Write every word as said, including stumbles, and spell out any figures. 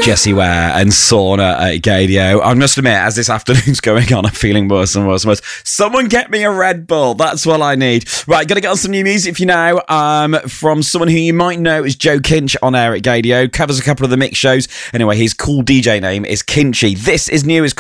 Jessie Ware and Sauna at Gadio. I must admit, as this afternoon's going on, I'm feeling worse and worse and worse. Someone get me a Red Bull. That's what I need. Right, gotta get on some new music for you now. Um, from someone who you might know is Joe Kinch on air at Gadio. Covers a couple of the mix shows. Anyway, his cool D J name is Kinchy. This is new. Is